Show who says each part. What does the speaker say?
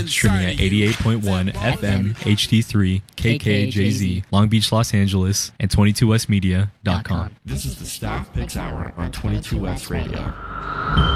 Speaker 1: streaming at 88.1 FM HD3 KKJZ, Long Beach, Los Angeles, and 22westmedia.com.
Speaker 2: This is the Staff Picks Hour on 22West Radio.